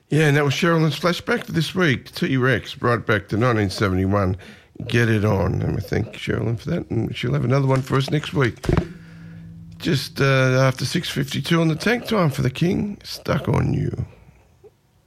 Yeah, and that was Sherilyn's flashback for this week. T-Rex, right back to 1971. Get it on. And we thank Sherilyn for that. And she'll have another one for us next week. Just after 6:52 on the tank, time for the King. Stuck on You.